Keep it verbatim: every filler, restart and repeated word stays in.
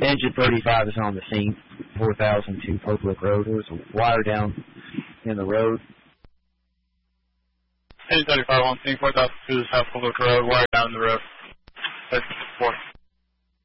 Engine thirty-five is on the scene, four thousand to Public Road. There was a wire down in the road. Engine thirty-five on scene, four thousand to South Public Road, wire down the road. Four.